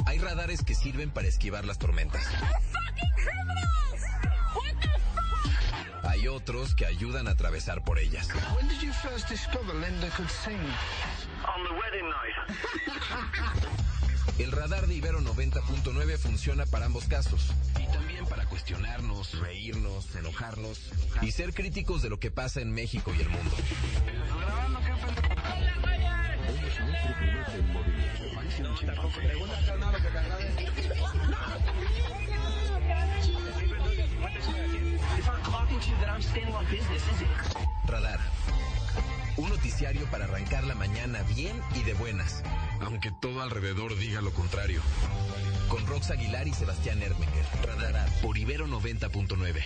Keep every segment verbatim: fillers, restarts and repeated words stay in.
Hay radares que sirven para esquivar las tormentas. Hay otros que ayudan a atravesar por ellas. When did you first discover Linda could sing? On the wedding night. El radar de Ibero noventa punto nueve funciona para ambos casos. Y también para cuestionarnos, reírnos, enojarnos y ser críticos de lo que pasa en México y el mundo. Radar. Un noticiario para arrancar la mañana bien y de buenas, aunque todo alrededor diga lo contrario. Con Rox Aguilar y Sebastián Ermenger. Radar por Ibero noventa punto nueve.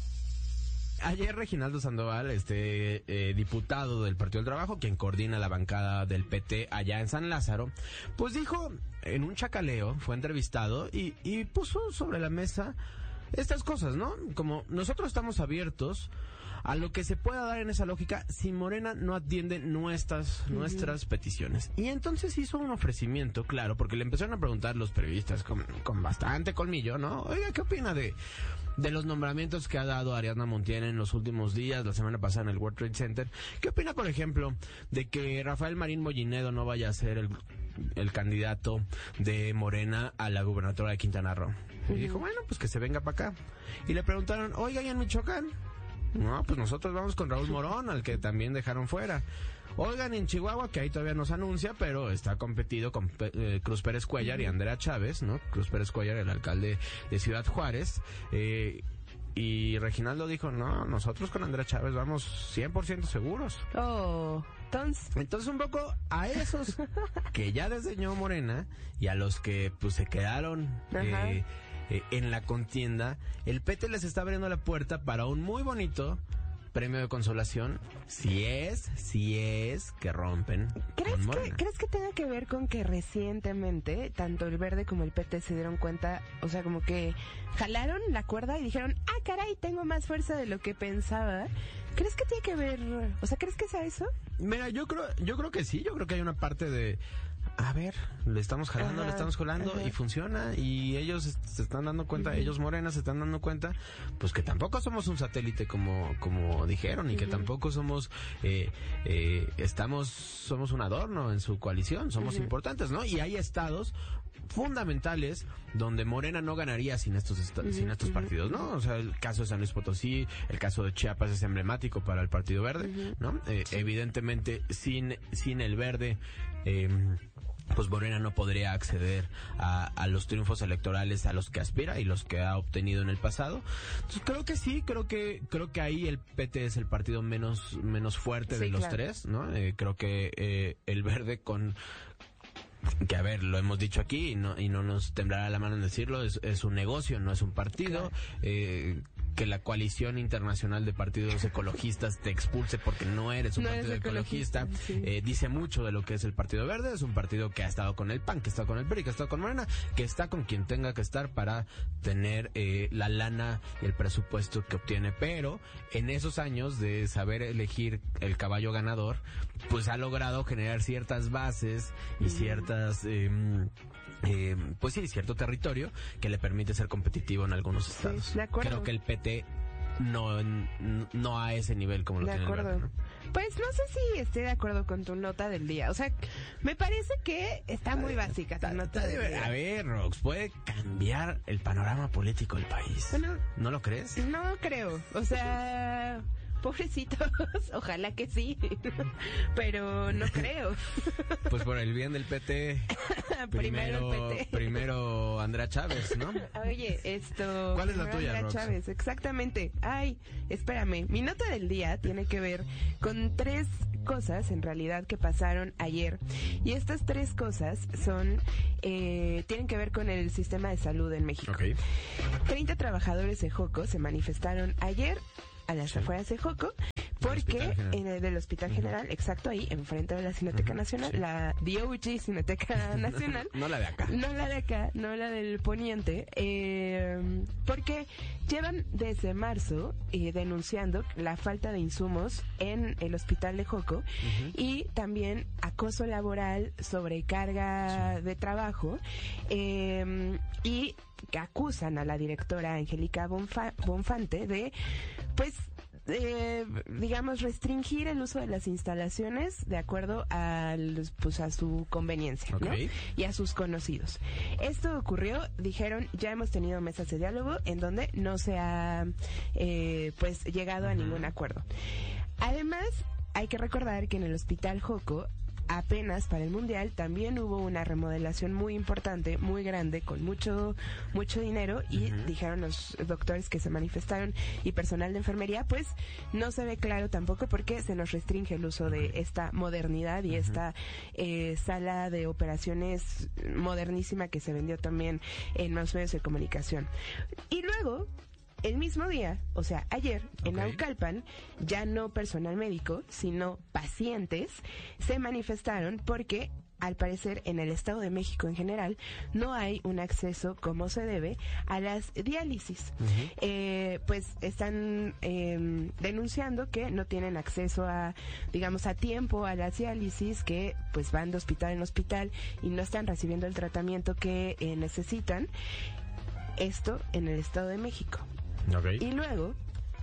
Ayer Reginaldo Sandoval, este eh, diputado del Partido del Trabajo, quien coordina la bancada del P T allá en San Lázaro, pues dijo en un chacaleo, fue entrevistado y, y puso sobre la mesa estas cosas, ¿no? Como nosotros estamos abiertos a lo que se pueda dar en esa lógica si Morena no atiende nuestras uh-huh. nuestras peticiones. Y entonces hizo un ofrecimiento, claro, porque le empezaron a preguntar los periodistas con, con bastante colmillo, ¿no? Oiga, ¿qué opina de, de los nombramientos que ha dado Ariadna Montiel en los últimos días, la semana pasada en el World Trade Center? ¿Qué opina, por ejemplo, de que Rafael Marín Mollinedo no vaya a ser el, el candidato de Morena a la gubernatura de Quintana Roo? Uh-huh. Y dijo, bueno, pues que se venga para acá. Y le preguntaron, oiga, ¿y en Michoacán? No, pues nosotros vamos con Raúl Morón, al que también dejaron fuera. Oigan, en Chihuahua, que ahí todavía nos anuncia, pero está competido con eh, Cruz Pérez Cuellar y Andrea Chávez, ¿no? Cruz Pérez Cuellar, el alcalde de Ciudad Juárez. Eh, y Reginaldo dijo, no, nosotros con Andrea Chávez vamos cien por ciento seguros. Oh, entonces... Entonces un poco a esos que ya desdeñó Morena y a los que pues se quedaron... Eh, Eh, en la contienda, el P T les está abriendo la puerta para un muy bonito premio de consolación, si es, si es que rompen. ¿Crees que, ¿Crees que tenga que ver con que recientemente tanto el Verde como el P T se dieron cuenta, o sea, como que jalaron la cuerda y dijeron, ah, caray, tengo más fuerza de lo que pensaba? ¿Crees que tiene que ver, o sea, crees que sea eso? Mira, yo creo, yo creo que sí, yo creo que hay una parte de, a ver, le estamos jalando, ajá, le estamos jalando ajá. y funciona, y ellos se están dando cuenta, uh-huh. ellos Morena se están dando cuenta, pues que tampoco somos un satélite como como dijeron, y uh-huh. que tampoco somos, eh, eh, estamos, somos un adorno en su coalición, somos uh-huh. importantes, ¿no? Y hay estados fundamentales donde Morena no ganaría sin estos est- uh-huh. sin estos partidos, ¿no? O sea, el caso de San Luis Potosí, el caso de Chiapas es emblemático para el Partido Verde, uh-huh. ¿no? Eh, evidentemente, sin sin el Verde, eh, pues Morena no podría acceder a, a los triunfos electorales a los que aspira y los que ha obtenido en el pasado. Entonces creo que sí, creo que creo que ahí el P T es el partido menos menos fuerte sí, de los claro. tres, ¿no? Eh, creo que eh, el Verde con que a ver, lo hemos dicho aquí y no y no nos temblará la mano en decirlo, es, es un negocio, no es un partido, claro. eh, que la coalición internacional de partidos ecologistas te expulse porque no eres un no partido eres ecologista, ecologista sí. eh, dice mucho de lo que es el Partido Verde. Es un partido que ha estado con el P A N, que ha estado con el P R I, que ha estado con Morena, que está con quien tenga que estar para tener eh, la lana y el presupuesto que obtiene, pero en esos años de saber elegir el caballo ganador, pues ha logrado generar ciertas bases y mm. ciertas eh, eh, pues sí, cierto territorio que le permite ser competitivo en algunos estados. Sí, de acuerdo. Creo que el P T no no a ese nivel como lo de tiene acuerdo. el Verde, ¿no? Pues no sé si esté de acuerdo con tu nota del día. O sea, me parece que está muy básica tu nota del día. A ver, Rox, puede cambiar el panorama político del país. Bueno, ¿no lo crees? No creo. O sea, pobrecitos, ojalá que sí, pero no creo. Pues por el bien del P T, primero, primero el P T. Primero Andrea Chávez, ¿no? Oye, esto... ¿Cuál es la tuya, Andrea Rox? Chávez, exactamente. Ay, espérame, mi nota del día tiene que ver con tres cosas, en realidad, que pasaron ayer. Y estas tres cosas son, eh, tienen que ver con el sistema de salud en México. Okay. treinta trabajadores de Joco se manifestaron ayer a las sí. afueras de Joco porque en el del Hospital General, uh-huh. exacto, ahí, enfrente de la Cineteca uh-huh. Nacional, sí. la D O G Cineteca Nacional. No la de acá. No la de acá, no la del Poniente, eh, porque llevan desde marzo eh, denunciando la falta de insumos en el Hospital de Joco uh-huh. y también acoso laboral, sobrecarga sí. de trabajo, eh, y que acusan a la directora Angélica Bonfa- Bonfante de, pues, Eh, digamos, restringir el uso de las instalaciones de acuerdo a, pues, a su conveniencia, okay. ¿no? Y a sus conocidos. Esto ocurrió, dijeron, ya hemos tenido mesas de diálogo en donde no se ha eh, pues llegado uh-huh. a ningún acuerdo. Además, hay que recordar que en el Hospital Joco apenas para el Mundial también hubo una remodelación muy importante, muy grande, con mucho mucho dinero y uh-huh. dijeron los doctores que se manifestaron y personal de enfermería, pues no se ve claro tampoco porque se nos restringe el uso de esta modernidad y uh-huh. esta eh, sala de operaciones modernísima que se vendió también en los medios de comunicación. Y luego, el mismo día, o sea, ayer, okay. en Naucalpan, ya no personal médico, sino pacientes, se manifestaron porque, al parecer, en el Estado de México en general, no hay un acceso como se debe a las diálisis. Uh-huh. Eh, pues están eh, denunciando que no tienen acceso a, digamos, a tiempo a las diálisis, que pues van de hospital en hospital y no están recibiendo el tratamiento que eh, necesitan. Esto en el Estado de México. Okay. Y luego,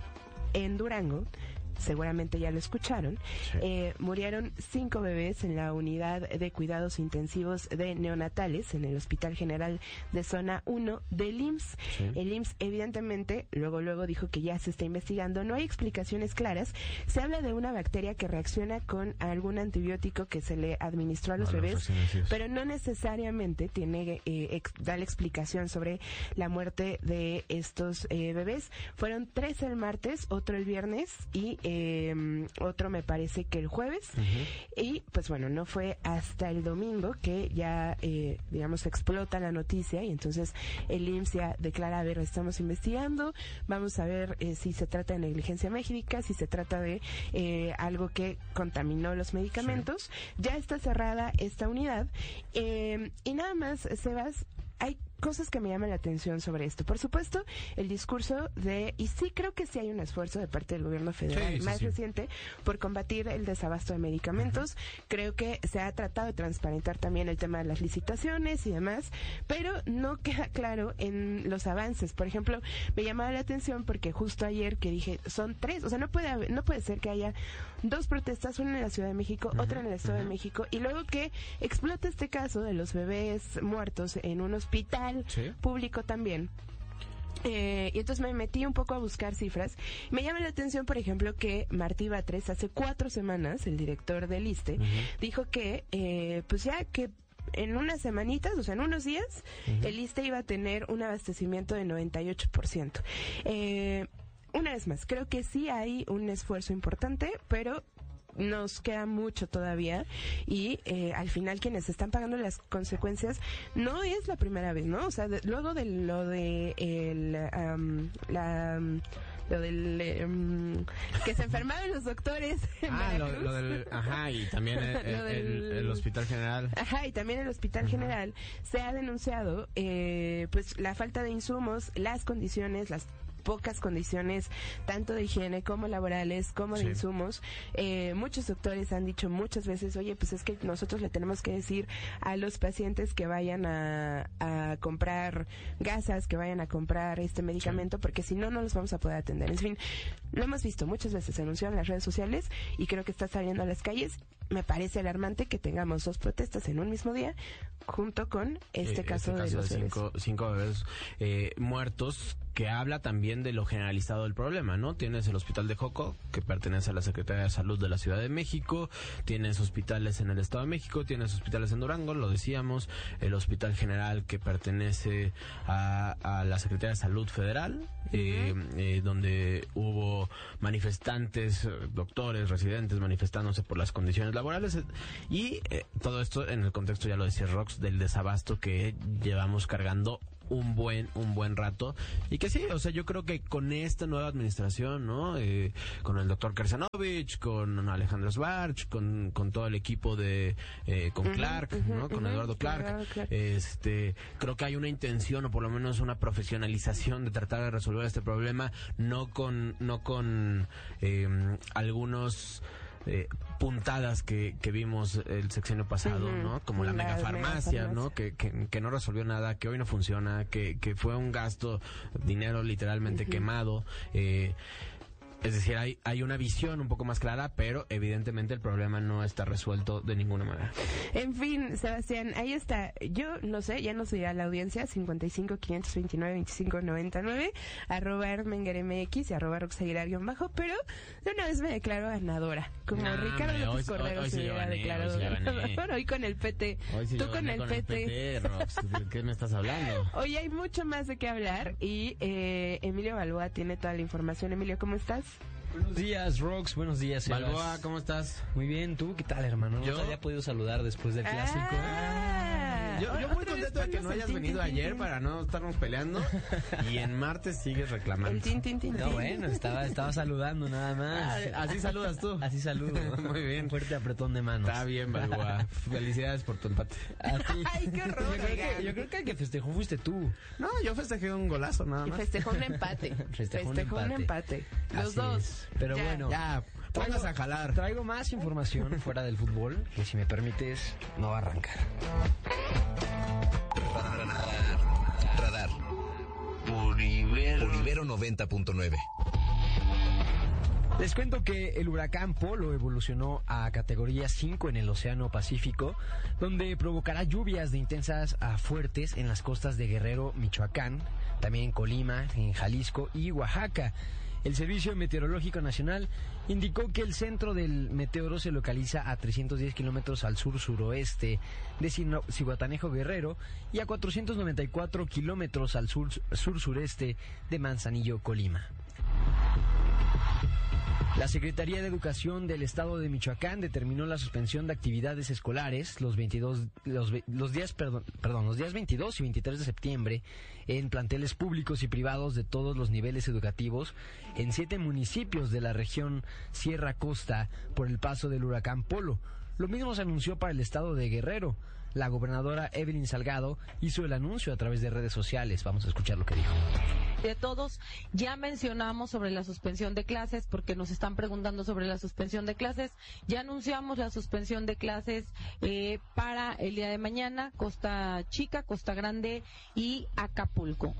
en Durango, seguramente ya lo escucharon, sí. eh, murieron cinco bebés en la unidad de cuidados intensivos de neonatales en el Hospital General de Zona uno del I M S S. Sí. El I M S S evidentemente luego luego dijo que ya se está investigando, no hay explicaciones claras, se habla de una bacteria que reacciona con algún antibiótico que se le administró a los no, bebés, los pero no necesariamente tiene eh, ex, da la explicación sobre la muerte de estos eh, bebés. Fueron tres el martes, otro el viernes y Eh, otro me parece que el jueves uh-huh. y pues bueno, no fue hasta el domingo que ya eh, digamos explota la noticia y entonces el I M S S ya declara, a ver, estamos investigando, vamos a ver eh, si se trata de negligencia médica, si se trata de eh, algo que contaminó los medicamentos. Sí. Ya está cerrada esta unidad eh, y nada más, Sebas, hay cosas que me llaman la atención sobre esto. Por supuesto, el discurso de, y sí creo que sí hay un esfuerzo de parte del gobierno federal sí, más sí, sí. reciente por combatir el desabasto de medicamentos. Uh-huh. Creo que se ha tratado de transparentar también el tema de las licitaciones y demás, pero no queda claro en los avances. Por ejemplo, me llamaba la atención porque justo ayer que dije, son tres, o sea, no puede haber, no puede ser que haya dos protestas, una en la Ciudad de México, uh-huh. otra en el Estado uh-huh. de México, y luego que explota este caso de los bebés muertos en un hospital ¿sí? público también. Eh, y entonces me metí un poco a buscar cifras. Me llama la atención, por ejemplo, que Martí Batres hace cuatro semanas, el director del ISSSTE, uh-huh. dijo que, eh, pues ya que en unas semanitas, o sea, en unos días, uh-huh. el ISSSTE iba a tener un abastecimiento de noventa y ocho por ciento. Eh, una vez más, creo que sí hay un esfuerzo importante, pero nos queda mucho todavía y eh, al final quienes están pagando las consecuencias no es la primera vez, ¿no? O sea, de, luego de lo de el, um, la um, lo del um, que se enfermaron los doctores en ah lo, lo del ajá y también el, el, del, el, el Hospital General ajá y también el Hospital ajá. General se ha denunciado eh, pues la falta de insumos, las condiciones, las pocas condiciones, tanto de higiene como laborales, como de sí. insumos. Eh, muchos doctores han dicho muchas veces, oye, pues es que nosotros le tenemos que decir a los pacientes que vayan a, a comprar gasas, que vayan a comprar este medicamento, sí. porque si no, no los vamos a poder atender. En fin, lo hemos visto muchas veces, se anunció en las redes sociales y creo que está saliendo a las calles. Me parece alarmante que tengamos dos protestas en un mismo día, junto con este eh, caso, este caso de los de cinco, bebés. cinco bebés eh, muertos, que habla también de lo generalizado del problema, ¿no? Tienes el Hospital de Joco, que pertenece a la Secretaría de Salud de la Ciudad de México, tienes hospitales en el Estado de México, tienes hospitales en Durango, lo decíamos, el Hospital General que pertenece a, a la Secretaría de Salud Federal, uh-huh. eh, eh, donde hubo manifestantes, doctores, residentes manifestándose por las condiciones laborales, y eh, todo esto en el contexto, ya lo decía Rox, del desabasto que llevamos cargando un buen un buen rato y que sí, o sea, yo creo que con esta nueva administración, ¿no? Eh, con el doctor Kersanovich, con Alejandro Schwartz, con, con todo el equipo de eh, con uh-huh, Clark, uh-huh, ¿no? Con uh-huh, Eduardo Clark, claro, claro. Este, creo que hay una intención o por lo menos una profesionalización de tratar de resolver este problema, no con no con eh, algunos Eh, puntadas que, que vimos el sexenio pasado, uh-huh. ¿no? Como la, la megafarmacia, mega ¿no? Que, que, que no resolvió nada, que hoy no funciona, que, que fue un gasto, dinero literalmente uh-huh. quemado. Eh, es decir, hay, hay una visión un poco más clara, pero evidentemente el problema no está resuelto de ninguna manera. En fin, Sebastián, ahí está. Yo no sé, ya nos dirá la audiencia, cincuenta y cinco, quinientos veintinueve, veinticinco noventa y nueve, arroba ermengermx y arroba roxaguilar-bajo, pero de una vez me declaro ganadora. Como no, Ricardo hombre, López Cordero se hubiera declarado ganador. Hoy con el P T. Hoy sí Tú con el con P T. El P T, Rox, ¿de qué me estás hablando? Hoy hay mucho más de qué hablar y eh, Emilio Balboa tiene toda la información. Emilio, ¿cómo estás? Buenos días, Rox. Buenos días, Sebas. Balboa, ¿cómo estás? Muy bien. ¿Tú qué tal, hermano? Yo no te había podido saludar después del clásico. Ah, yo, yo muy contento de que no hayas tin, venido tin, ayer tin. para no estarnos peleando y en martes sigues reclamando. El tin, tin, tin, No, tin. bueno, estaba, estaba saludando nada más. Ah, así saludas tú. Así saludo. Muy bien. Un fuerte apretón de manos. Está bien, Balboa. Felicidades por tu empate. A ti. Ay, qué horror. Yo creo, que, yo creo que el que festejó fuiste tú. No, yo festejé un golazo nada Y más. festejó un empate. Festejó un Festejó un empate. empate. Los Así dos. es. Pero Ya. bueno. Ya, pongas a jalar. Traigo más información fuera del fútbol que, si me permites, no va a arrancar. Radar. Por Ibero noventa punto nueve. Les cuento que el huracán Polo evolucionó a categoría cinco en el Océano Pacífico, donde provocará lluvias de intensas a fuertes en las costas de Guerrero, Michoacán, también en Colima, en Jalisco y Oaxaca. El Servicio Meteorológico Nacional indicó que el centro del meteoro se localiza a trescientos diez kilómetros al sur-suroeste de Zihuatanejo, Guerrero, y a cuatrocientos noventa y cuatro kilómetros al sur-sureste de Manzanillo, Colima. La Secretaría de Educación del Estado de Michoacán determinó la suspensión de actividades escolares los veintidós los, los días perdón, perdón, los días veintidós y veintitrés de septiembre en planteles públicos y privados de todos los niveles educativos en siete municipios de la región Sierra Costa por el paso del huracán Polo. Lo mismo se anunció para el estado de Guerrero. La gobernadora Evelyn Salgado hizo el anuncio a través de redes sociales. Vamos a escuchar lo que dijo. De todos, ya mencionamos sobre la suspensión de clases, porque nos están preguntando sobre la suspensión de clases. Ya anunciamos la suspensión de clases eh, para el día de mañana, Costa Chica, Costa Grande y Acapulco.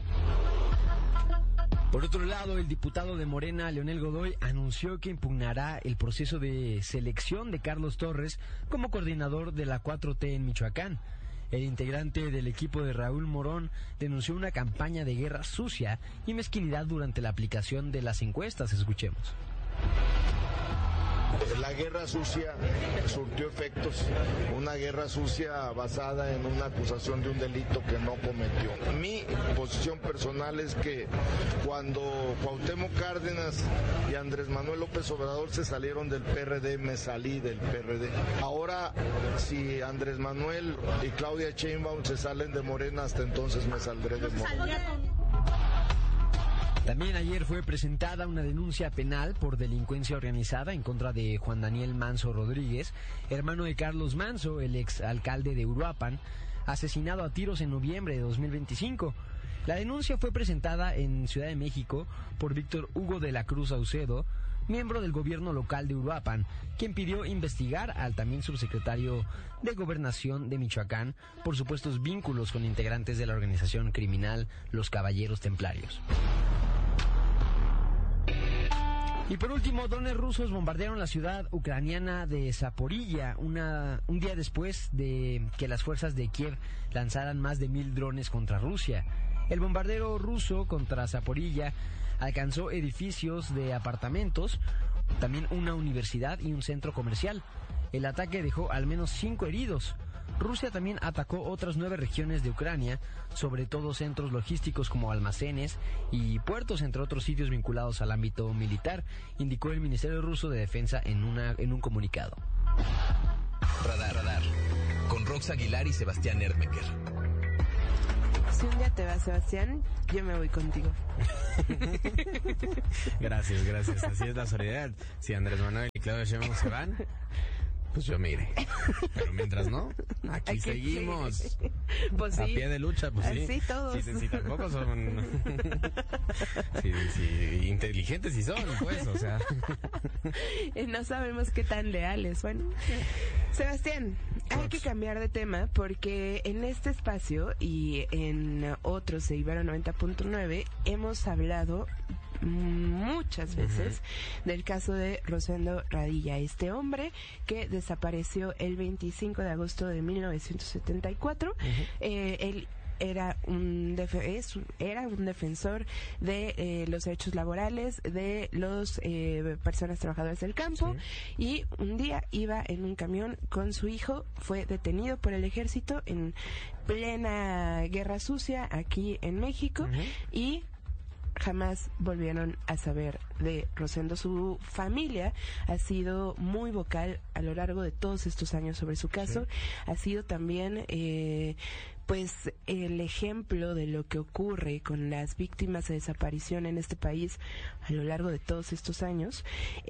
Por otro lado, el diputado de Morena, Leonel Godoy, anunció que impugnará el proceso de selección de Carlos Torres como coordinador de la cuatro T en Michoacán. El integrante del equipo de Raúl Morón denunció una campaña de guerra sucia y mezquinidad durante la aplicación de las encuestas. Escuchemos. La guerra sucia surtió efectos, una guerra sucia basada en una acusación de un delito que no cometió. Mi posición personal es que cuando Cuauhtémoc Cárdenas y Andrés Manuel López Obrador se salieron del P R D, me salí del P R D. Ahora, si Andrés Manuel y Claudia Sheinbaum se salen de Morena, hasta entonces me saldré de Morena. También ayer fue presentada una denuncia penal por delincuencia organizada en contra de Juan Daniel Manso Rodríguez, hermano de Carlos Manso, el exalcalde de Uruapan, asesinado a tiros en noviembre de dos mil veinticinco. La denuncia fue presentada en Ciudad de México por Víctor Hugo de la Cruz Saucedo, miembro del gobierno local de Uruapan, quien pidió investigar al también subsecretario de Gobernación de Michoacán por supuestos vínculos con integrantes de la organización criminal Los Caballeros Templarios. Y por último, drones rusos bombardearon la ciudad ucraniana de Zaporilla una, un día después de que las fuerzas de Kiev lanzaran más de mil drones contra Rusia. El bombardeo ruso contra Zaporilla alcanzó edificios de apartamentos, también una universidad y un centro comercial. El ataque dejó al menos cinco heridos. Rusia también atacó otras nueve regiones de Ucrania, sobre todo centros logísticos como almacenes y puertos, entre otros sitios vinculados al ámbito militar, indicó el Ministerio Ruso de Defensa en, una, en un comunicado. Radar, radar, con Rox Aguilar y Sebastián Erdmecker. si un día te vas, Sebastián, yo me voy contigo. Gracias, gracias. Así es la solidaridad. Si Andrés Manuel y Claudia Sheinbaum se van, pues yo me iré. Pero mientras no, aquí, aquí seguimos. Sí. Pues sí. A pie de lucha, pues sí. Sí, todos. Sí, sí, tampoco son... sí, sí, inteligentes sí son, pues, o sea... No sabemos qué tan leales. Bueno, Sebastián, hay que cambiar de tema porque en este espacio y en otros de Ibero noventa punto nueve hemos hablado muchas veces uh-huh. del caso de Rosendo Radilla, este hombre que desapareció el veinticinco de agosto de mil novecientos setenta y cuatro. Uh-huh. Eh, él era un def- es, era un defensor de eh, los derechos laborales de los eh, personas trabajadoras del campo, sí. Y un día iba en un camión con su hijo, fue detenido por el ejército en plena guerra sucia aquí en México, uh-huh. y jamás volvieron a saber de Rosendo. Su familia ha sido muy vocal a lo largo de todos estos años sobre su caso. Sí. Ha sido también eh, pues el ejemplo de lo que ocurre con las víctimas de desaparición en este país a lo largo de todos estos años.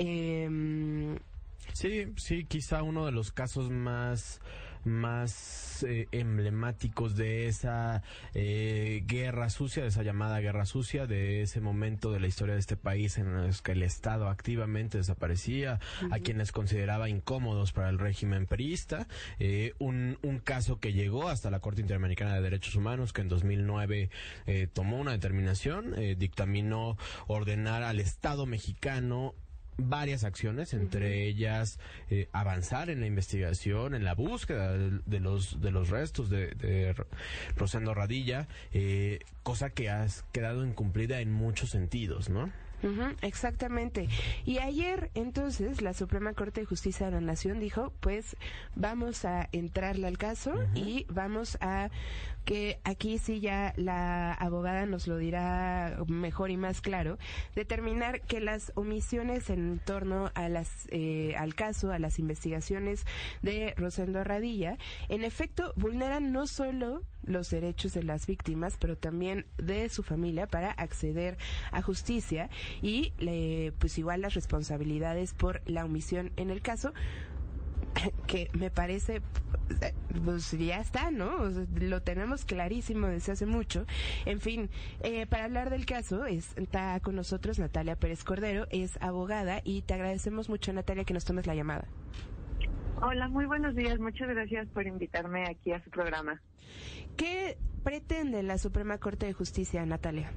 Eh, sí, sí, quizá uno de los casos más más eh, emblemáticos de esa eh, guerra sucia, de esa llamada guerra sucia, de ese momento de la historia de este país en el que el Estado activamente desaparecía uh-huh. a quienes consideraba incómodos para el régimen priista, eh, un, un caso que llegó hasta la Corte Interamericana de Derechos Humanos, que en dos mil nueve eh, tomó una determinación, eh, dictaminó ordenar al Estado mexicano varias acciones, entre uh-huh. ellas eh, avanzar en la investigación, en la búsqueda de, de los de los restos de, de Rosendo Radilla, eh, cosa que ha quedado incumplida en muchos sentidos, ¿no? Uh-huh, exactamente. Y ayer, entonces, la Suprema Corte de Justicia de la Nación dijo, pues, vamos a entrarle al caso uh-huh. y vamos a que aquí sí ya la abogada nos lo dirá mejor y más claro, determinar que las omisiones en torno a las eh, al caso, a las investigaciones de Rosendo Radilla, en efecto vulneran no solo los derechos de las víctimas, pero también de su familia para acceder a justicia y le, pues igual las responsabilidades por la omisión en el caso, que me parece, pues ya está, ¿no? O sea, lo tenemos clarísimo desde hace mucho. En fin, eh, para hablar del caso está con nosotros Natalia Pérez Cordero, es abogada, y te agradecemos mucho, Natalia, que nos tomes la llamada. Hola, muy buenos días, muchas gracias por invitarme aquí a su programa. ¿Qué pretende la Suprema Corte de Justicia, Natalia?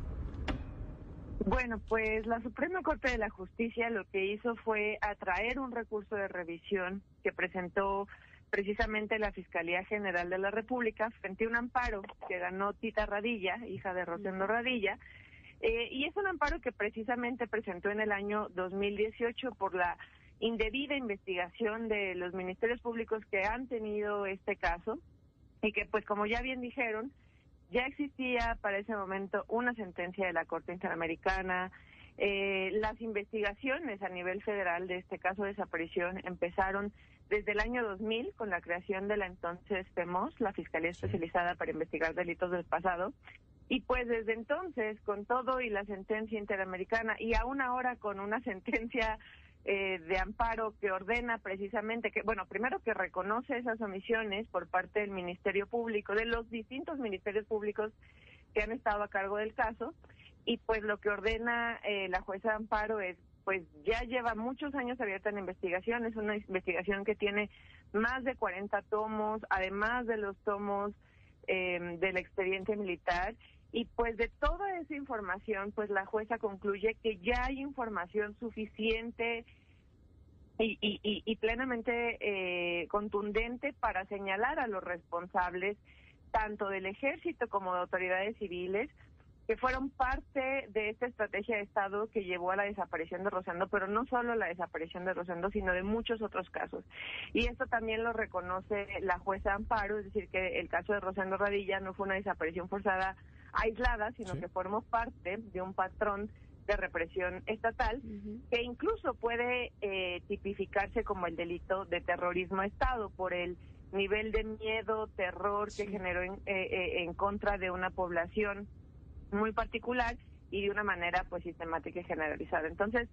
Bueno, pues la Suprema Corte de la Justicia lo que hizo fue atraer un recurso de revisión que presentó precisamente la Fiscalía General de la República frente a un amparo que ganó Tita Radilla, hija de Rosendo Radilla, eh, y es un amparo que precisamente presentó en el año dos mil dieciocho por la indebida investigación de los ministerios públicos que han tenido este caso, y que, pues, como ya bien dijeron, ya existía para ese momento una sentencia de la Corte Interamericana. Eh, las investigaciones a nivel federal de este caso de desaparición empezaron desde el año dos mil con la creación de la entonces FEMOS, la Fiscalía Especializada para Investigar Delitos del Pasado, y pues desde entonces, con todo y la sentencia interamericana, y aún ahora con una sentencia Eh, de amparo que ordena precisamente que, bueno, primero que reconoce esas omisiones por parte del Ministerio Público, de los distintos ministerios públicos que han estado a cargo del caso, y pues lo que ordena eh, la jueza de amparo es, pues ya lleva muchos años abierta la investigación, es una investigación que tiene más de cuarenta tomos, además de los tomos eh, del expediente militar. Y pues de toda esa información, pues la jueza concluye que ya hay información suficiente y, y, y, y plenamente eh, contundente para señalar a los responsables, tanto del ejército como de autoridades civiles, que fueron parte de esta estrategia de Estado que llevó a la desaparición de Rosendo, pero no solo la desaparición de Rosendo, sino de muchos otros casos. Y esto también lo reconoce la jueza Amparo, es decir, que el caso de Rosendo Radilla no fue una desaparición forzada aislada, sino sí. que formó parte de un patrón de represión estatal, uh-huh. que incluso puede eh, tipificarse como el delito de terrorismo a Estado por el nivel de miedo, terror que generó en, eh, eh, en contra de una población muy particular y de una manera pues sistemática y generalizada. Entonces,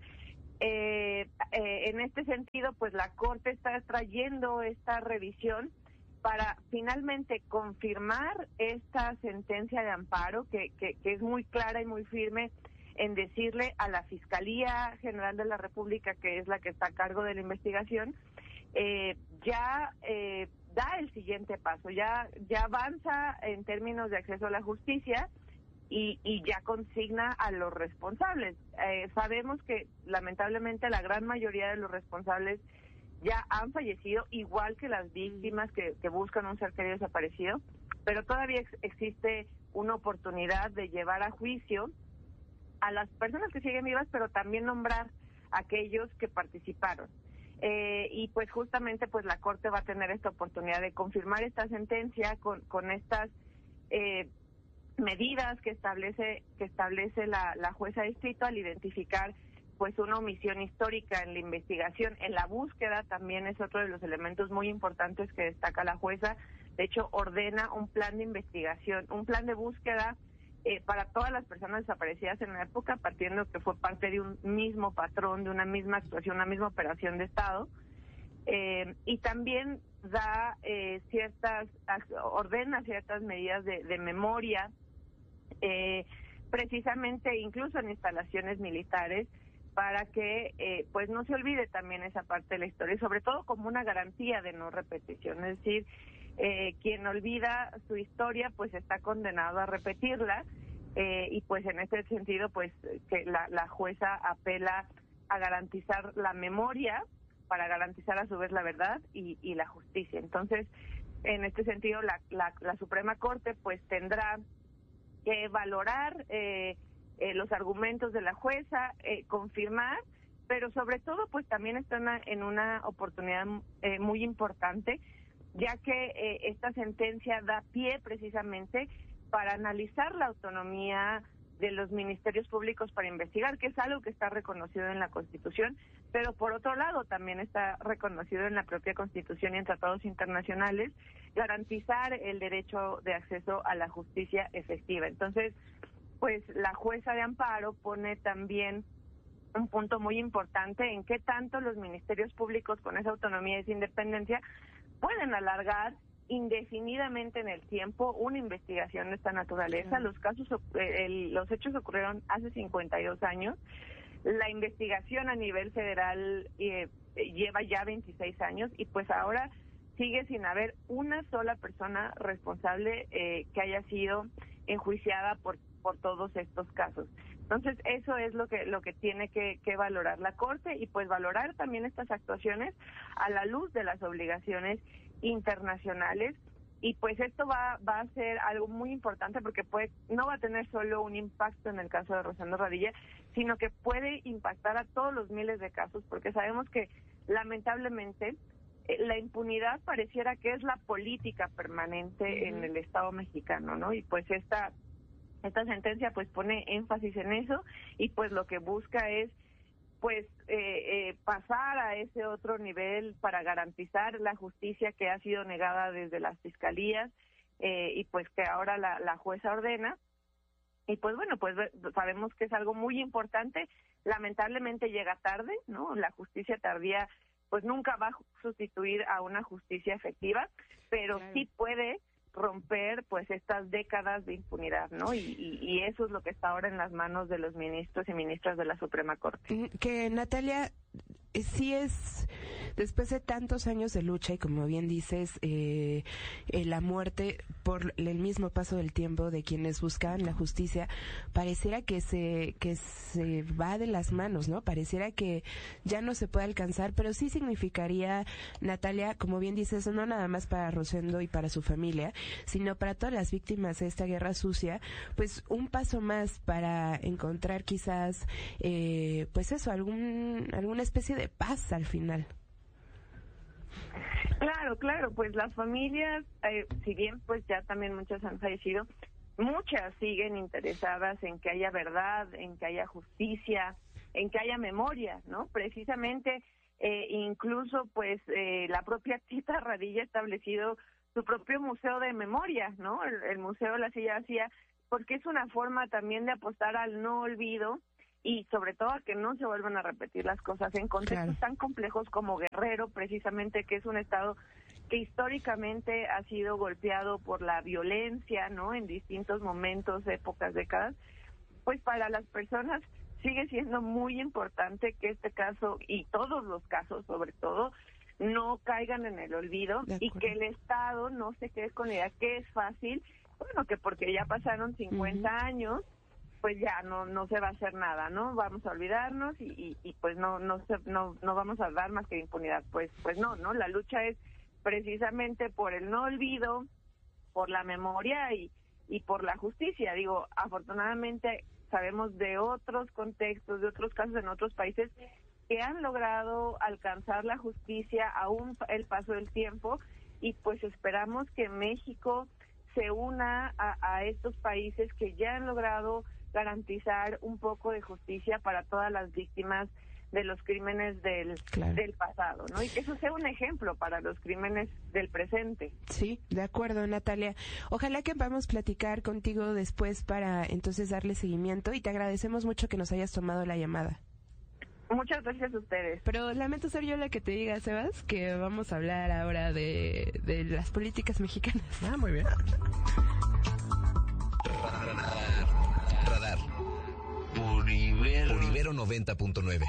eh, eh, en este sentido, pues la Corte está trayendo esta revisión para finalmente confirmar esta sentencia de amparo que, que, que es muy clara y muy firme en decirle a la Fiscalía General de la República, que es la que está a cargo de la investigación, eh, ya eh, da el siguiente paso, ya, ya avanza en términos de acceso a la justicia y, y ya consigna a los responsables. Eh, sabemos que lamentablemente la gran mayoría de los responsables ya han fallecido, igual que las víctimas que, que buscan un ser querido desaparecido, pero todavía ex- existe una oportunidad de llevar a juicio a las personas que siguen vivas, pero también nombrar a aquellos que participaron. Eh, y pues justamente pues la Corte va a tener esta oportunidad de confirmar esta sentencia con, con estas eh, medidas que establece que establece la, la jueza de distrito al identificar pues una omisión histórica en la investigación. En la búsqueda también es otro de los elementos muy importantes que destaca la jueza. De hecho, ordena un plan de investigación, un plan de búsqueda eh, para todas las personas desaparecidas en la época, partiendo que fue parte de un mismo patrón, de una misma actuación, una misma operación de Estado. Eh, y también da eh, ciertas, ordena ciertas medidas de, de memoria, eh, precisamente incluso en instalaciones militares, para que eh, pues no se olvide también esa parte de la historia, y sobre todo como una garantía de no repetición. Es decir, eh, quien olvida su historia pues está condenado a repetirla, eh, y pues en ese sentido pues que la, la jueza apela a garantizar la memoria para garantizar a su vez la verdad y, y la justicia. Entonces, en este sentido la, la, la Suprema Corte pues tendrá que valorar eh, Eh, los argumentos de la jueza, eh, confirmar, pero sobre todo pues también está en una, en una oportunidad eh, muy importante, ya que eh, esta sentencia da pie precisamente para analizar la autonomía de los ministerios públicos para investigar, que es algo que está reconocido en la Constitución, pero por otro lado también está reconocido en la propia Constitución y en tratados internacionales, garantizar el derecho de acceso a la justicia efectiva. Entonces, pues la jueza de amparo pone también un punto muy importante en qué tanto los ministerios públicos con esa autonomía y esa independencia pueden alargar indefinidamente en el tiempo una investigación de esta naturaleza. Los casos, eh, el, los hechos ocurrieron hace cincuenta y dos años. La investigación a nivel federal eh, lleva ya veintiséis años y pues ahora sigue sin haber una sola persona responsable eh, que haya sido enjuiciada por por todos estos casos. Entonces, eso es lo que lo que tiene que, que valorar la Corte y pues valorar también estas actuaciones a la luz de las obligaciones internacionales. Y pues esto va va a ser algo muy importante porque puede no va a tener solo un impacto en el caso de Rosendo Radilla, sino que puede impactar a todos los miles de casos, porque sabemos que lamentablemente eh, la impunidad pareciera que es la política permanente uh-huh. en el Estado mexicano, ¿no? Y pues esta Esta sentencia pues pone énfasis en eso y pues lo que busca es pues eh, eh, pasar a ese otro nivel para garantizar la justicia que ha sido negada desde las fiscalías eh, y pues que ahora la, la jueza ordena. Y pues bueno, pues sabemos que es algo muy importante, lamentablemente llega tarde, ¿no? La justicia tardía pues nunca va a sustituir a una justicia efectiva, pero claro. sí puede romper pues estas décadas de impunidad, ¿no? Y, y, y eso es lo que está ahora en las manos de los ministros y ministras de la Suprema Corte. Que Natalia, sí es, después de tantos años de lucha y como bien dices, eh, eh, la muerte por el mismo paso del tiempo de quienes buscaban la justicia, pareciera que se que se va de las manos, ¿no? Pareciera que ya no se puede alcanzar, pero sí significaría, Natalia, como bien dices, no nada más para Rosendo y para su familia, sino para todas las víctimas de esta guerra sucia, pues un paso más para encontrar quizás, eh, pues eso, algún alguna especie de paz al final. Claro, claro, pues las familias, eh, si bien pues ya también muchas han fallecido, muchas siguen interesadas en que haya verdad, en que haya justicia, en que haya memoria, ¿no? Precisamente eh, incluso pues eh, la propia Tita Radilla ha establecido su propio museo de memoria, ¿no? El, el Museo de la Silla Vacía, porque es una forma también de apostar al no olvido y sobre todo a que no se vuelvan a repetir las cosas en contextos claro. tan complejos como Guerrero, precisamente, que es un estado que históricamente ha sido golpeado por la violencia, ¿no? En distintos momentos, épocas, décadas. Pues para las personas sigue siendo muy importante que este caso, y todos los casos sobre todo, no caigan en el olvido y que el Estado no se quede con la idea que es fácil, bueno, que porque ya pasaron cincuenta uh-huh. años, pues ya no no se va a hacer nada, ¿no? Vamos a olvidarnos y, y, y pues no no, se, no no vamos a dar más que impunidad. Pues pues no, ¿no? La lucha es precisamente por el no olvido, por la memoria y, y por la justicia. Digo, afortunadamente sabemos de otros contextos, de otros casos en otros países que han logrado alcanzar la justicia aún el paso del tiempo y pues esperamos que México se una a, a estos países que ya han logrado garantizar un poco de justicia para todas las víctimas de los crímenes del, claro. del pasado, ¿no? Y que eso sea un ejemplo para los crímenes del presente. Sí, de acuerdo, Natalia. Ojalá que podamos platicar contigo después para entonces darle seguimiento y te agradecemos mucho que nos hayas tomado la llamada. Muchas gracias a ustedes. Pero lamento ser yo la que te diga, Sebas, que vamos a hablar ahora de, de las políticas mexicanas. Ah, muy bien. Radar. Radar. Por Ibero. Por Ibero noventa punto nueve.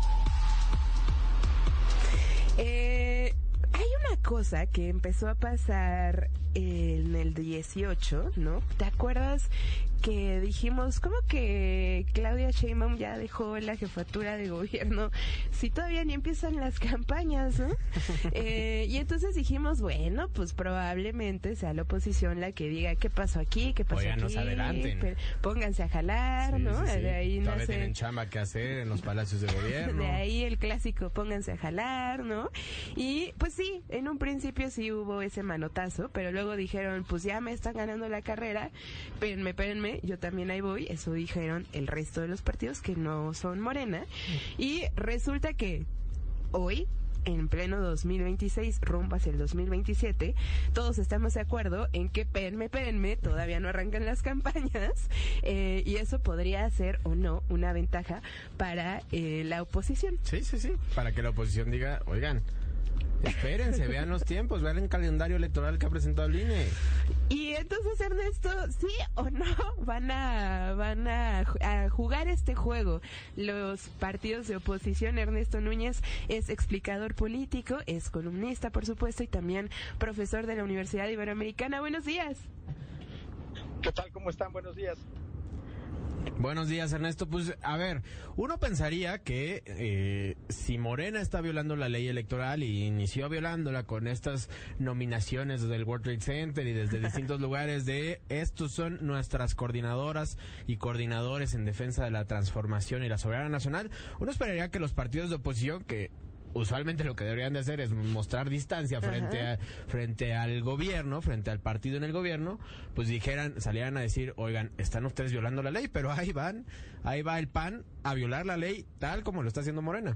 Eh, hay una cosa que empezó a pasar en el dieciocho, ¿no? ¿Te acuerdas que dijimos, ¿cómo que Claudia Sheinbaum ya dejó la jefatura de gobierno si todavía ni empiezan las campañas, ¿no? eh, y entonces dijimos, bueno, pues probablemente sea la oposición la que diga qué pasó aquí, qué pasó Oigan, aquí. nos adelanten. Pero pónganse a jalar, sí, ¿no? Sí, sí. De ahí Todavía nace... tienen chamba que hacer en los palacios de gobierno. De ahí el clásico, pónganse a jalar, ¿no? Y pues sí, en un principio sí hubo ese manotazo, pero luego dijeron, pues ya me están ganando la carrera, espérenme, espérenme, yo también ahí voy. Eso dijeron el resto de los partidos que no son Morena. Y resulta que hoy, en pleno dos mil veintiséis, rumbo hacia el dos mil veintisiete, todos estamos de acuerdo en que, espérenme, espérenme, todavía no arrancan las campañas, eh, y eso podría ser o no una ventaja para eh, la oposición. Sí, sí, sí, para que la oposición diga, oigan, espérense, vean los tiempos, vean el calendario electoral que ha presentado el I N E. Y entonces, Ernesto, ¿sí o no van a van a, a jugar este juego? Los partidos de oposición. Ernesto Núñez es explicador político, es columnista, por supuesto, y también profesor de la Universidad Iberoamericana. Buenos días. ¿Qué tal? ¿Cómo están? Buenos días. Buenos días, Ernesto. Pues, a ver, uno pensaría que eh, si Morena está violando la ley electoral y inició violándola con estas nominaciones desde el World Trade Center y desde distintos lugares de estos son nuestras coordinadoras y coordinadores en defensa de la transformación y la soberanía nacional, uno esperaría que los partidos de oposición, que usualmente lo que deberían de hacer es mostrar distancia frente a, frente al gobierno, frente al partido en el gobierno, pues dijeran, salieran a decir, oigan, están ustedes violando la ley, pero ahí van, ahí va el P A N a violar la ley tal como lo está haciendo Morena.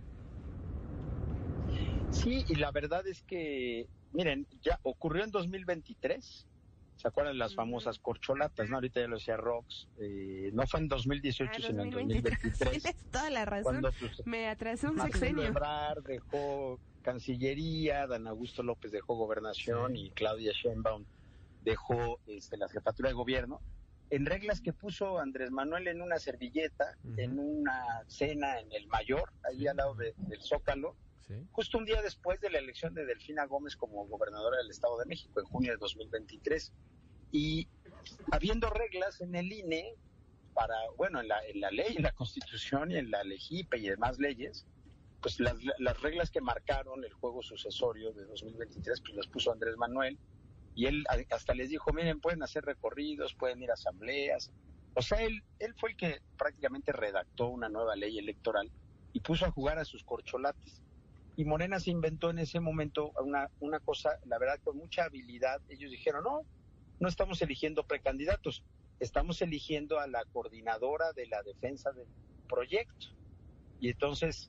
Sí, y la verdad es que, miren, ya ocurrió en dos mil veintitrés, ¿se acuerdan de las famosas corcholatas? ¿No? Ahorita ya lo decía Rox, eh, no fue en dos mil dieciocho, ah, sino en dos mil veintitrés. Tienes toda la razón, cuando, pues, me atrasé un Marcelo sexenio. Ebrard dejó Cancillería, Dan Augusto López dejó Gobernación, sí, y Claudia Sheinbaum dejó este, la jefatura de gobierno, en reglas que puso Andrés Manuel en una servilleta, uh-huh, en una cena en el Mayor, ahí sí, al lado de, del Zócalo, sí, justo un día después de la elección de Delfina Gómez como gobernadora del Estado de México, en junio de dos mil veintitrés. Y habiendo reglas en el I N E, para, bueno, en la, en la ley, en la Constitución y en la Legipe y demás leyes, pues las, las reglas que marcaron el juego sucesorio de dos mil veintitrés, pues las puso Andrés Manuel, y él hasta les dijo, miren, pueden hacer recorridos, pueden ir a asambleas. O sea, él, él fue el que prácticamente redactó una nueva ley electoral y puso a jugar a sus corcholates. Y Morena se inventó en ese momento una, una cosa, la verdad, con mucha habilidad. Ellos dijeron, no, no estamos eligiendo precandidatos, estamos eligiendo a la coordinadora de la defensa del proyecto. Y entonces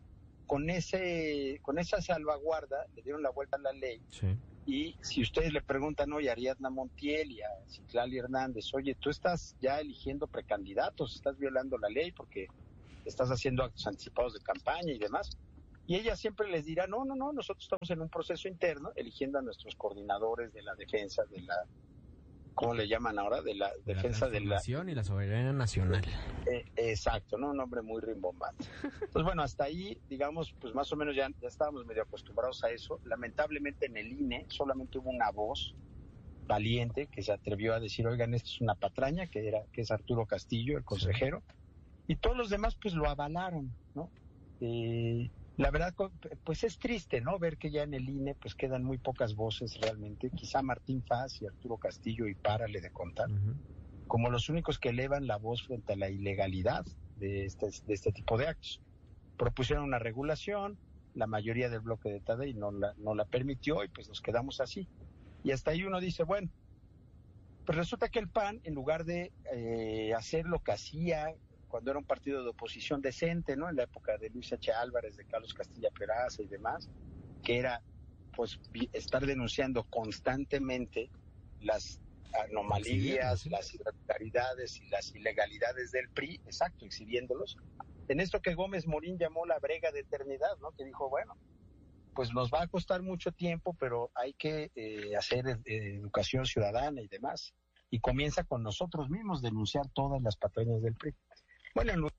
con ese con esa salvaguarda le dieron la vuelta a la ley. Sí. Y si ustedes le preguntan hoy a Ariadna Montiel y a Citlali Hernández, oye, tú estás ya eligiendo precandidatos, estás violando la ley porque estás haciendo actos anticipados de campaña y demás. Y ella siempre les dirá, no, no, no, nosotros estamos en un proceso interno, eligiendo a nuestros coordinadores de la defensa, de la, ¿cómo le llaman ahora? De la De defensa la de la... transformación y la soberanía nacional. Eh, exacto, ¿no? Un nombre muy rimbombante. Entonces, bueno, hasta ahí, digamos, pues más o menos ya, ya estábamos medio acostumbrados a eso. Lamentablemente en el I N E solamente hubo una voz valiente que se atrevió a decir, oigan, esto es una patraña, que era que es Arturo Castillo, el consejero, y todos los demás pues lo avalaron, ¿no? Eh, la verdad, pues es triste, ¿no? Ver que ya en el I N E pues quedan muy pocas voces realmente, quizá Martín Faz y Arturo Castillo, y párale de contar, uh-huh. como los únicos que elevan la voz frente a la ilegalidad de este, de este tipo de actos. Propusieron una regulación, la mayoría del bloque de Tadei no la, no la permitió y pues nos quedamos así. Y hasta ahí uno dice, bueno, pues resulta que el P A N, en lugar de eh, hacer lo que hacía cuando era un partido de oposición decente, ¿no? En la época de Luis H. Álvarez, de Carlos Castilla Peraza y demás, que era pues estar denunciando constantemente las anomalías, sí, las irregularidades y las ilegalidades del P R I, exacto, exhibiéndolos. En esto que Gómez Morín llamó la brega de eternidad, ¿no? Que dijo, bueno, pues nos va a costar mucho tiempo, pero hay que eh, hacer eh, educación ciudadana y demás. Y comienza con nosotros mismos, denunciar todas las patrañas del P R I. Bueno, en...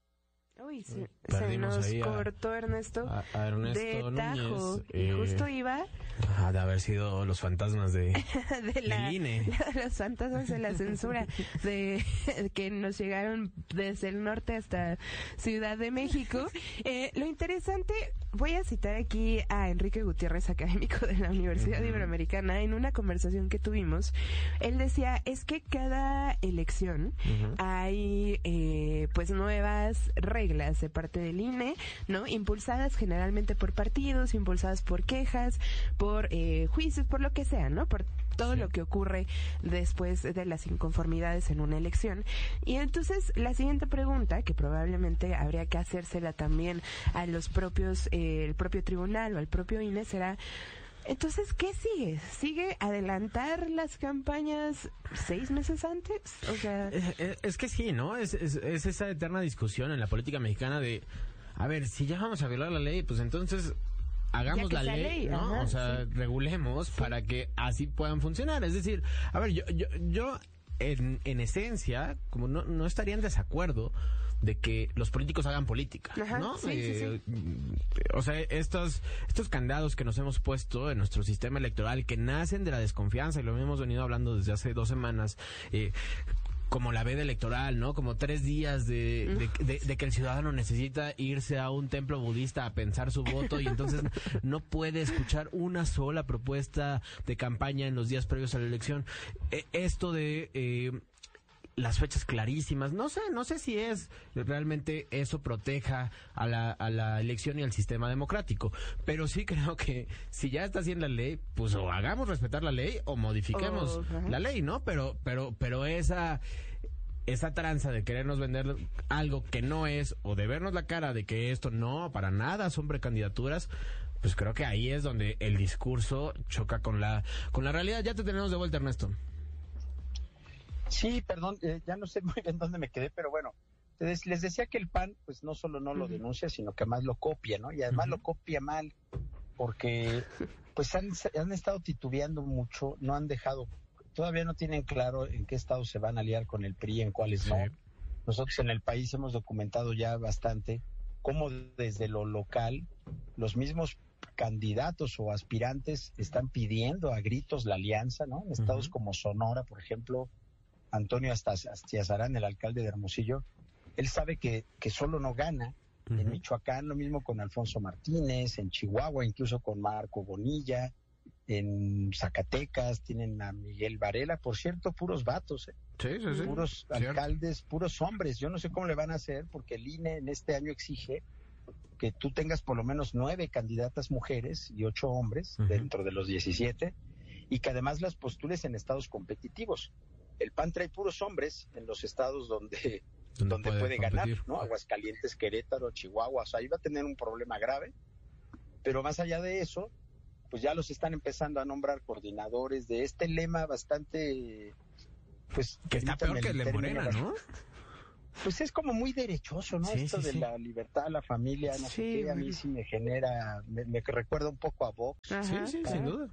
Uy, se, se nos cortó a, Ernesto, a, a Ernesto de tajo, Núñez, y eh, justo iba... Ah, de haber sido los fantasmas de, de la, del I N E. Los fantasmas de la censura, de que nos llegaron desde el norte hasta Ciudad de México. Eh, lo interesante, voy a citar aquí a Enrique Gutiérrez, académico de la Universidad uh-huh. Iberoamericana, en una conversación que tuvimos. Él decía, es que cada elección uh-huh. hay eh, pues nuevas reglas de parte del I N E, ¿no? Impulsadas generalmente por partidos, impulsadas por quejas, por eh, juicios, por lo que sea, ¿no? Por todo sí. lo que ocurre después de las inconformidades en una elección. Y entonces la siguiente pregunta, que probablemente habría que hacérsela también a los propios, eh, el propio tribunal o al propio I N E, será, entonces, ¿qué sigue? ¿Sigue adelantar las campañas seis meses antes? O sea... Es, es que sí, ¿no? Es, es, es esa eterna discusión en la política mexicana de, a ver, si ya vamos a violar la ley, pues entonces... hagamos la ley, ley, ¿no? Ajá, o sea, sí. regulemos sí. para que así puedan funcionar. Es decir, a ver, yo yo, yo en, en esencia, como no, no estaría en desacuerdo de que los políticos hagan política, Ajá, ¿no? Sí, eh, sí, sí. O sea, estos, estos candados que nos hemos puesto en nuestro sistema electoral, que nacen de la desconfianza, y lo hemos venido hablando desde hace dos semanas, eh, como la veda electoral, ¿no? Como tres días de, de, de, de que el ciudadano necesita irse a un templo budista a pensar su voto y entonces no puede escuchar una sola propuesta de campaña en los días previos a la elección. Eh, esto de... Eh, las fechas clarísimas, no sé, no sé si es realmente eso proteja a la, a la elección y al sistema democrático, pero sí creo que si ya está así en la ley, pues o hagamos respetar la ley o modifiquemos oh, uh-huh. la ley, ¿no? Pero, pero, pero esa, esa tranza de querernos vender algo que no es, o de vernos la cara de que esto no, para nada son precandidaturas, pues creo que ahí es donde el discurso choca con la, con la realidad. Ya te tenemos de vuelta, Ernesto. Sí, perdón, eh, ya no sé muy bien dónde me quedé, pero bueno, les, les decía que el P A N, pues no solo no lo denuncia, sino que además lo copia, ¿no? Y además uh-huh. lo copia mal, porque pues han, han estado titubeando mucho, no han dejado, todavía no tienen claro en qué estado se van a aliar con el P R I, en cuáles sí. no. Nosotros en el país hemos documentado ya bastante cómo desde lo local los mismos candidatos o aspirantes están pidiendo a gritos la alianza, ¿no? En estados uh-huh. como Sonora, por ejemplo, Antonio Astiazarán, el alcalde de Hermosillo, él sabe que, que solo no gana. Uh-huh. En Michoacán, lo mismo con Alfonso Martínez, en Chihuahua, incluso con Marco Bonilla, en Zacatecas tienen a Miguel Varela, por cierto, puros vatos, ¿eh? Sí, sí, sí. Puros Cierto. alcaldes, puros hombres. Yo no sé cómo le van a hacer, porque el I N E en este año exige que tú tengas por lo menos nueve candidatas mujeres y ocho hombres uh-huh. dentro de los diecisiete, y que además las postules en estados competitivos. El P A N trae puros hombres en los estados donde donde, donde puede, puede ganar, competir. ¿no? Aguascalientes, Querétaro, Chihuahua, o sea, ahí va a tener un problema grave, pero más allá de eso, pues ya los están empezando a nombrar coordinadores de este lema bastante, pues... Que está peor que el de Morena, ¿no? Pues es como muy derechoso, ¿no? Sí, Esto sí, de sí. la libertad, la familia, no Sí, sé qué, a mí sí me genera, me, me recuerda un poco a Vox. Ajá, Sí, sí, claro. sin duda.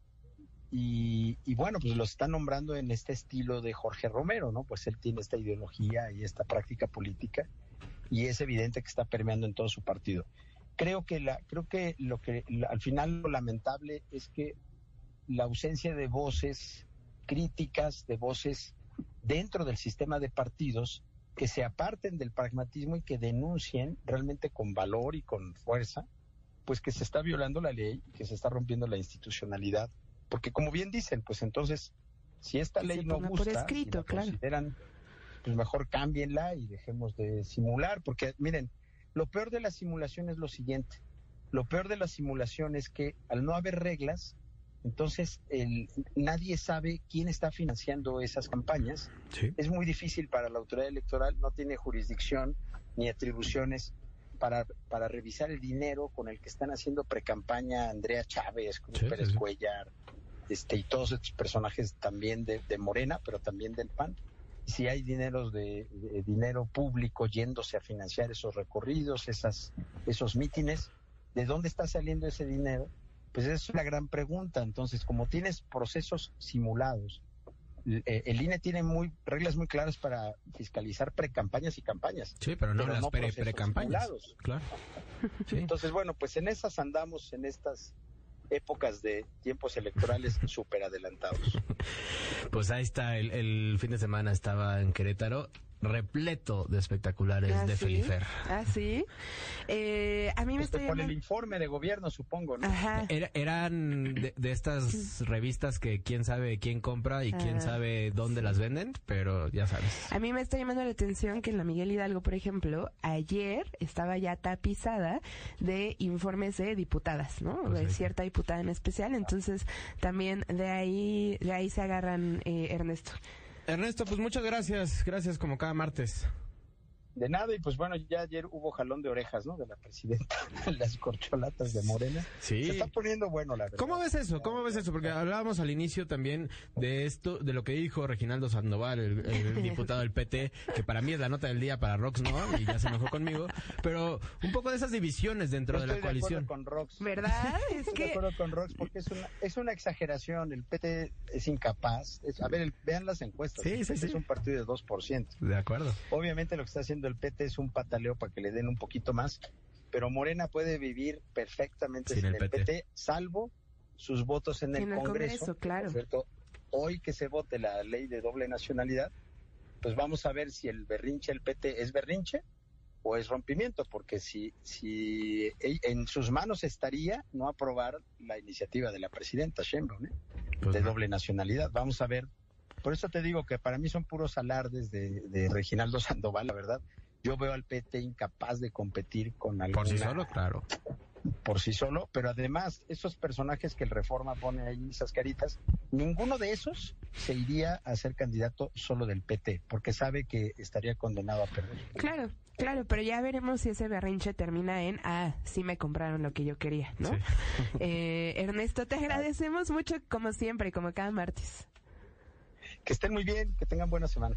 Y, y bueno, pues los están nombrando en este estilo de Jorge Romero, ¿no? Pues él tiene esta ideología y esta práctica política y es evidente que está permeando en todo su partido. Creo que la, creo que lo que la, al final lo lamentable es que la ausencia de voces críticas, de voces dentro del sistema de partidos que se aparten del pragmatismo y que denuncien realmente con valor y con fuerza, pues que se está violando la ley y que se está rompiendo la institucionalidad. Porque como bien dicen, pues entonces, si esta Que ley se no ponga por gusta, escrito, si la claro. consideran, pues mejor cámbienla y dejemos de simular. Porque miren, lo peor de la simulación es lo siguiente. Lo peor de la simulación es que al no haber reglas, entonces el, nadie sabe quién está financiando esas campañas. Sí. Es muy difícil para la autoridad electoral, no tiene jurisdicción ni atribuciones para, para revisar el dinero con el que están haciendo precampaña Andrea Chávez, Cruz Sí, Pérez sí, sí. Cuellar, este, y todos estos personajes también de, de Morena, pero también del P A N. Si hay dineros de, de dinero público yéndose a financiar esos recorridos, esas, esos mítines, ¿de dónde está saliendo ese dinero? Pues esa es la gran pregunta. Entonces, como tienes procesos simulados, eh, el I N E tiene muy reglas muy claras para fiscalizar precampañas y campañas. Sí, pero no Pero las no pre, procesos precampañas. simulados. Claro. Sí. Entonces, bueno, pues en esas andamos, en estas épocas de tiempos electorales súper adelantados. Pues ahí está, el, el fin de semana estaba en Querétaro, repleto de espectaculares ¿Ah, de sí? Felifer. Ah, sí. Eh, a mí me Este, está por el llamando... informe de gobierno, supongo, ¿no? Ajá. Era- eran de, de estas revistas que quién sabe quién compra y quién Ah, sabe dónde las venden, pero ya sabes. A mí me está llamando la atención que en la Miguel Hidalgo, por ejemplo, ayer estaba ya tapizada de informes de diputadas, ¿no? Pues de ahí. cierta diputada en especial. Entonces, también de ahí, de ahí se agarran, eh, Ernesto. Ernesto, pues muchas gracias, gracias como cada martes. De nada, y pues bueno, ya ayer hubo jalón de orejas, ¿no? De la presidenta, las corcholatas de Morena. Sí. Se está poniendo bueno, la verdad. ¿Cómo ves eso? ¿Cómo ves eso? Porque hablábamos al inicio también de esto, de lo que dijo Reginaldo Sandoval, el, el diputado del P T, que para mí es la nota del día para Rox, ¿no? Y ya se enojó conmigo. Pero un poco de esas divisiones dentro Yo de la estoy de coalición. acuerdo con Rox. ¿Verdad? Es Estoy de que... acuerdo con Rox porque es una, es una exageración. El P T es incapaz. Es- a ver, el- vean las encuestas. Sí, El sí, P T sí. Es un partido de dos por ciento. De acuerdo. Obviamente lo que está haciendo el P T es un pataleo para que le den un poquito más, pero Morena puede vivir perfectamente Sin sin, el el P T. P T, salvo sus votos en el, En el Congreso. Congreso, claro. Por cierto, hoy que se vote la ley de doble nacionalidad, pues vamos a ver si el berrinche del P T es berrinche o es rompimiento, porque si, si en sus manos estaría no aprobar la iniciativa de la presidenta Sheinbaum, ¿eh? Pues de no. doble nacionalidad. Vamos a ver. Por eso te digo que para mí son puros alardes de, de Reginaldo Sandoval, la verdad. Yo veo al P T incapaz de competir con alguna... Por sí solo, claro. Por sí solo, pero además, esos personajes que el Reforma pone ahí, esas caritas, ninguno de esos se iría a ser candidato solo del P T, porque sabe que estaría condenado a perder. Claro, claro, pero ya veremos si ese berrinche termina en, ah, sí me compraron lo que yo quería, ¿no? Sí. Eh, Ernesto, te agradecemos mucho, como siempre, como cada martes. Que estén muy bien, que tengan buena semana.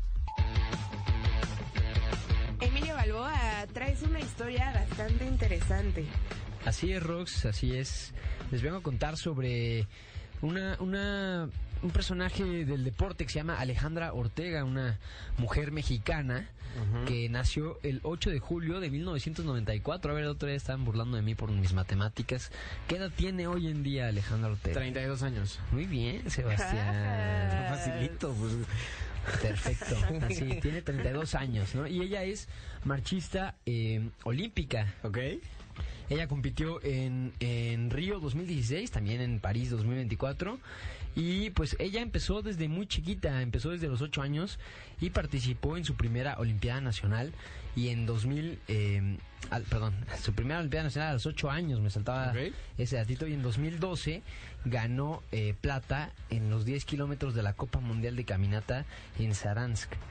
Emilio Balboa, traes una historia bastante interesante. Así es, Rox, así es. Les vengo a contar sobre una, una, un personaje del deporte que se llama Alejandra Ortega, una mujer mexicana que nació el ocho de julio de mil novecientos noventa y cuatro. A ver, otra vez estaban burlando de mí por mis matemáticas. ¿Qué edad tiene hoy en día Alejandra Ortega? treinta y dos años. Muy bien, Sebastián. Facilito, pues. Perfecto. Así, tiene treinta y dos años, ¿no? Y ella es marchista eh, olímpica. Ok. Ella compitió en, en Río dos mil dieciséis, también en París dos mil veinticuatro. Y pues ella empezó desde muy chiquita, empezó desde los ocho años y participó en su primera Olimpiada Nacional. Y en dos mil, eh, al, perdón, su primera Olimpiada Nacional a los ocho años, me saltaba Ok. ese datito. Y en dos mil doce ganó eh, plata en los diez kilómetros de la Copa Mundial de Caminata en Saransk.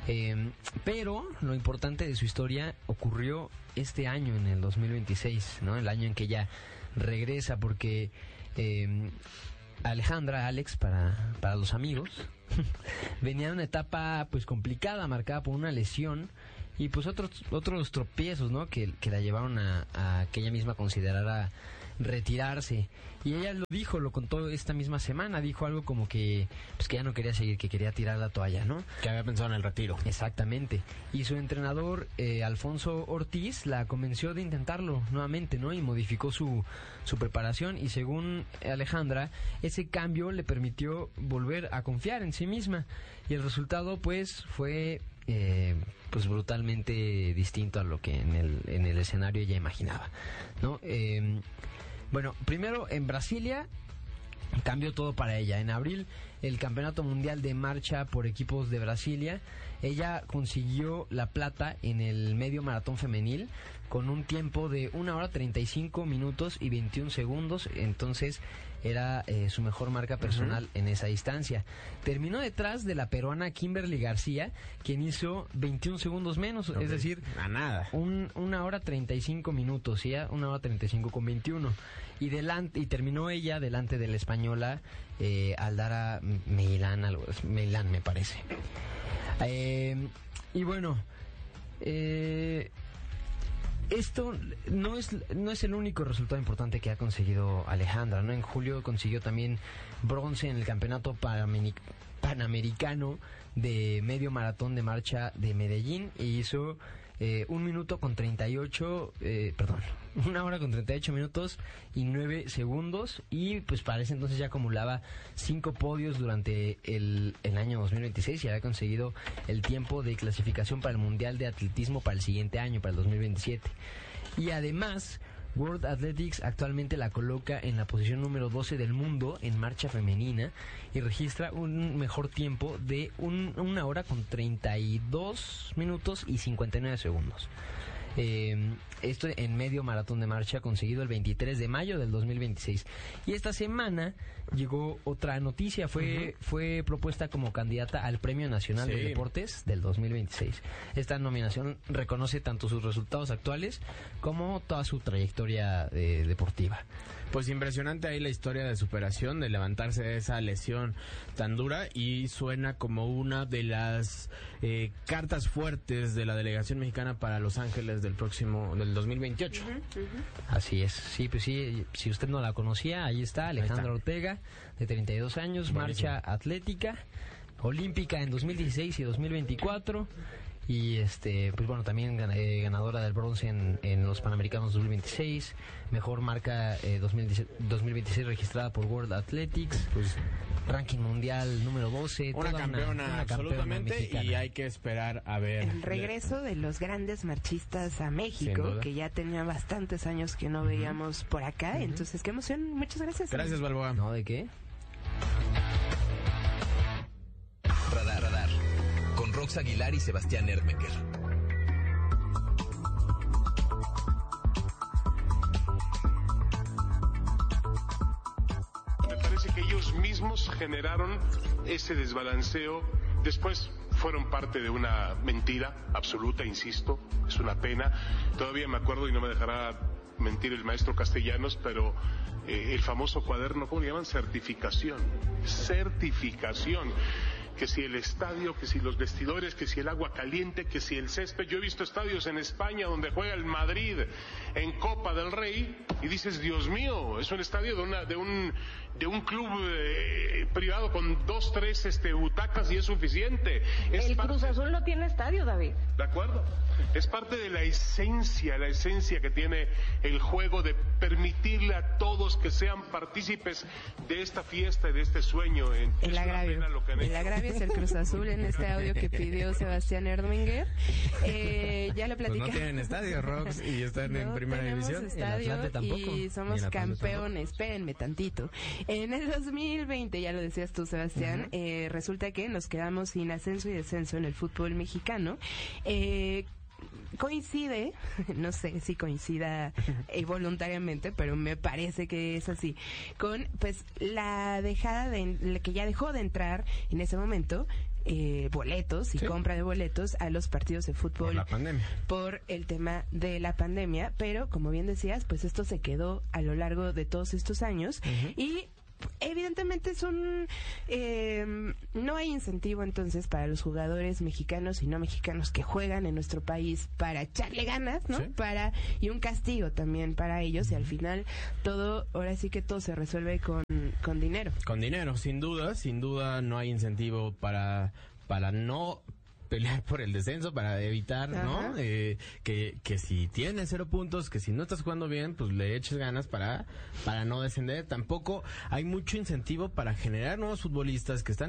Eh, pero lo importante de su historia ocurrió este año, en el dos mil veintiséis, ¿no? El año en que ella regresa, porque eh, Alejandra, Alex, para, para los amigos, venía de una etapa pues complicada, marcada por una lesión y pues otros otros tropiezos, ¿no? Que, que la llevaron a, a que ella misma considerara retirarse. Y ella lo dijo, lo contó esta misma semana, dijo algo como que pues que ya no quería seguir, que quería tirar la toalla, ¿no? Que había pensado en el retiro. Exactamente. Y su entrenador, eh, Alfonso Ortiz, la convenció de intentarlo nuevamente, ¿no? Y modificó su, su preparación, y según Alejandra, ese cambio le permitió volver a confiar en sí misma. Y el resultado, pues, fue eh, pues brutalmente distinto a lo que en el, en el escenario ella imaginaba, ¿no? Eh, Bueno, primero en Brasilia cambió todo para ella. En abril, el Campeonato Mundial de Marcha por Equipos de Brasilia, ella consiguió la plata en el medio maratón femenil con un tiempo de una hora treinta y cinco minutos y veintiún segundos. Entonces era eh, su mejor marca personal uh-huh. en esa distancia. Terminó detrás de la peruana Kimberly García, quien hizo veintiún segundos menos, okay. es decir, a nada. Un, una hora treinta y cinco minutos, ¿sí? Una hora treinta y cinco con veintiuno. Y delante, y terminó ella delante de la española eh, Aldara Meilán, algo, Meilán me parece. Eh, y bueno, eh, esto no es no es el único resultado importante que ha conseguido Alejandra, ¿no? En julio consiguió también bronce en el Campeonato Panameric- Panamericano de Medio Maratón de Marcha de Medellín, y hizo eh, un minuto con treinta y ocho, eh, perdón, una hora con treinta y ocho minutos y nueve segundos, y pues para ese entonces ya acumulaba cinco podios durante el, el año dos mil veintiséis y había conseguido el tiempo de clasificación para el Mundial de Atletismo para el siguiente año, para el dos mil veintisiete. Y además, World Athletics actualmente la coloca en la posición número doce del mundo en marcha femenina y registra un mejor tiempo de un, una hora con treinta y dos minutos y cincuenta y nueve segundos. Eh, esto en medio maratón de marcha conseguido el veintitrés de mayo del dos mil veintiséis. Y esta semana llegó otra noticia, fue uh-huh. fue propuesta como candidata al Premio Nacional sí. de Deportes del dos mil veintiséis. Esta nominación reconoce tanto sus resultados actuales como toda su trayectoria eh, deportiva. Pues impresionante ahí la historia de superación, de levantarse de esa lesión tan dura, y suena como una de las eh, cartas fuertes de la delegación mexicana para Los Ángeles del próximo, del dos mil veintiocho. Uh-huh, uh-huh. Así es, sí, pues sí, si usted no la conocía, ahí está, Alejandra ahí está. Ortega, de treinta y dos años, buenísimo. Marcha atlética, olímpica en dos mil dieciséis y dos mil veinticuatro. Y este, pues bueno, también eh, ganadora del bronce en, en los Panamericanos dos mil veintiséis, mejor marca eh, dos mil veintiséis registrada por World Athletics, pues ranking mundial número doce, una toda campeona, una, una absolutamente campeona, y hay que esperar a ver el regreso de los grandes marchistas a México, que ya tenía bastantes años que no uh-huh. veíamos por acá, uh-huh. entonces qué emoción, muchas gracias. Gracias, Balboa. No, ¿de qué? Radar, radar. Con Rox Aguilar y Sebastián Erdmenger. Me parece que ellos mismos generaron ese desbalanceo. Después fueron parte de una mentira absoluta, insisto, es una pena. Todavía me acuerdo, y no me dejará mentir el maestro Castellanos, pero eh, el famoso cuaderno, ¿cómo le llaman? Certificación. Certificación. Que si el estadio, que si los vestidores, que si el agua caliente, que si el césped. Yo he visto estadios en España donde juega el Madrid en Copa del Rey y dices, Dios mío, es un estadio de una de un de un club eh, privado con dos, tres este, butacas y es suficiente. Es el parte... Cruz Azul no tiene estadio, David. De acuerdo. Es parte de la esencia, la esencia que tiene el juego de permitirle a todos que sean partícipes de esta fiesta y de este sueño. En, el agravio. El agravio es el Cruz Azul en este audio que pidió Sebastián Erdmenger. Eh, ya lo platicamos. Pues no tienen estadio, Rox, y están no en primera división. Estadio tampoco. Y somos campeones. Espérenme tantito. En el dos mil veinte, ya lo decías tú, Sebastián, uh-huh. eh, resulta que nos quedamos sin ascenso y descenso en el fútbol mexicano. Eh, coincide, no sé si coincida eh, voluntariamente, pero me parece que es así, con pues la dejada de, la que ya dejó de entrar en ese momento eh, boletos y Sí. compra de boletos a los partidos de fútbol. Por la pandemia. Por el tema de la pandemia, pero como bien decías, pues esto se quedó a lo largo de todos estos años Ujú. y evidentemente es un eh, no hay incentivo entonces para los jugadores mexicanos y no mexicanos que juegan en nuestro país para echarle ganas, ¿no? Sí. Para y un castigo también para ellos y al final todo, ahora sí que todo se resuelve con, con dinero. Con dinero, sin duda, sin duda no hay incentivo para, para no pelear por el descenso, para evitar, ¿no? Ajá. Eh, que, que si tienes cero puntos, que si no estás jugando bien, pues le eches ganas para, para no descender. Tampoco hay mucho incentivo para generar nuevos futbolistas que están